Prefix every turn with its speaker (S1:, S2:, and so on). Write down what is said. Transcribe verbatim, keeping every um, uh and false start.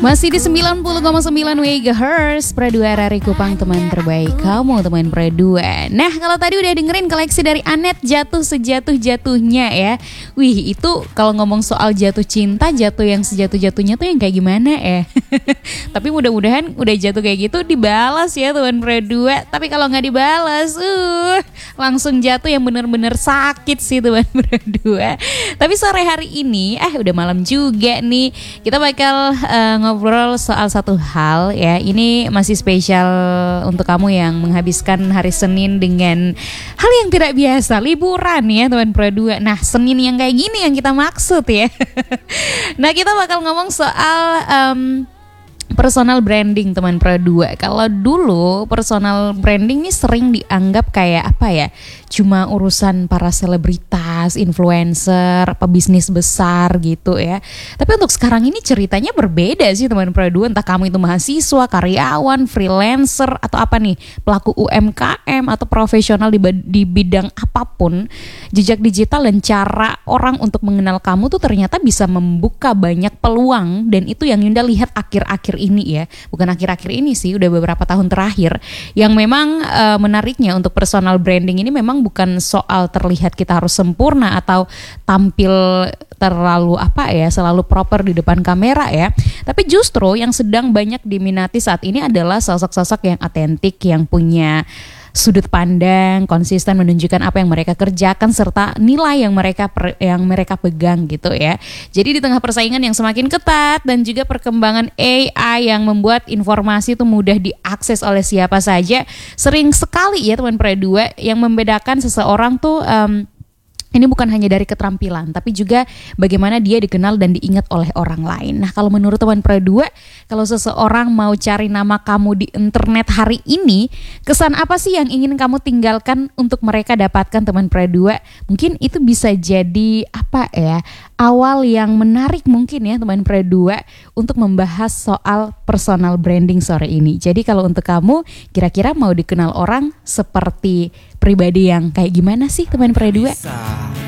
S1: Masih di sembilan puluh koma sembilan megahertz Pro dua R R I Kupang, teman terbaik kamu, teman Pro dua. Nah, kalau tadi udah dengerin koleksi dari Anet, Jatuh Sejatuh-Jatuhnya ya. Wih, itu kalau ngomong soal jatuh cinta, jatuh yang sejatuh-jatuhnya tuh yang kayak gimana ya. Tapi mudah-mudahan udah jatuh kayak gitu dibalas ya, teman Pro dua. Tapi kalau nggak dibalas, uh, langsung jatuh yang bener-bener sakit sih, teman Pro dua. Tapi sore hari ini, eh udah malam juga nih, kita bakal uh, ngobrol soal satu hal ya. Ini masih spesial untuk kamu yang menghabiskan hari Senin dengan hal yang tidak biasa, liburan ya, teman Pro dua. Nah, Senin yang kayak gini yang kita maksud ya. Nah, kita bakal ngomong soal um, personal branding, teman Pro dua. Kalau dulu personal branding ini sering dianggap kayak apa ya, cuma urusan para selebritas, influencer, pebisnis besar gitu ya. Tapi untuk sekarang ini ceritanya berbeda sih, teman Pro dua. Entah kamu itu mahasiswa, karyawan, freelancer, atau apa nih, pelaku U M K M atau profesional di, di bidang apapun, jejak digital dan cara orang untuk mengenal kamu tuh ternyata bisa membuka banyak peluang. Dan itu yang Yunda lihat akhir-akhir ini ya, bukan akhir-akhir ini sih, udah beberapa tahun terakhir. Yang memang uh, menariknya untuk personal branding ini memang bukan soal terlihat kita harus sempurna atau tampil terlalu apa ya, selalu proper di depan kamera ya. Tapi justru yang sedang banyak diminati saat ini adalah sosok-sosok yang otentik, yang punya sudut pandang, konsisten menunjukkan apa yang mereka kerjakan serta nilai yang mereka per, yang mereka pegang gitu ya. Jadi di tengah persaingan yang semakin ketat dan juga perkembangan A I yang membuat informasi itu mudah diakses oleh siapa saja, sering sekali ya, teman Pro dua, yang membedakan seseorang tuh um, ini bukan hanya dari keterampilan, tapi juga bagaimana dia dikenal dan diingat oleh orang lain. Nah, kalau menurut teman Pro dua, kalau seseorang mau cari nama kamu di internet hari ini, kesan apa sih yang ingin kamu tinggalkan untuk mereka dapatkan, teman Pro dua? Mungkin itu bisa jadi apa ya, awal yang menarik mungkin ya, teman Pro dua, untuk membahas soal personal branding sore ini. Jadi kalau untuk kamu, kira-kira mau dikenal orang seperti pribadi yang kayak gimana sih, teman Pro dua?